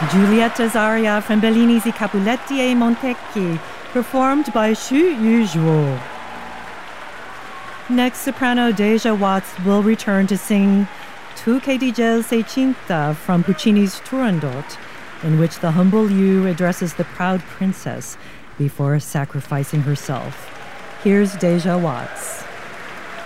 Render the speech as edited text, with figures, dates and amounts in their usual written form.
Giulietta's aria from Bellini's I Capuletti e Montecchi, performed by Xu Yuzhuo. Next, soprano Deja Watts will return to sing Tu che di gel sei cinta from Puccini's Turandot, in which the humble Yu addresses the proud princess before sacrificing herself. Here's Deja Watts.